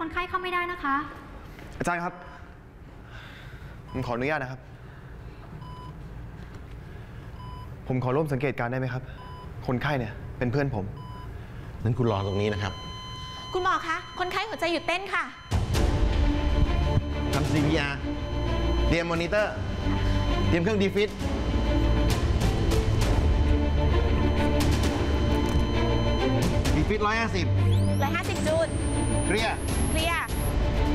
คนไข้เข้าไม่ได้นะคะอาจารย์ครับผมขออนุญาตนะครับผมขอร่วมสังเกตการได้ไหมครับคนไข้เนี่ยเป็นเพื่อนผมนั้นคุณรอตรงนี้นะครับคุณหมอคะคนไข้หัวใจหยุดเต้นค่ะทำ CPR เตรียมมอนิเตอร์เตรียมเครื่องดีฟิต150 150 จูลเคลียร์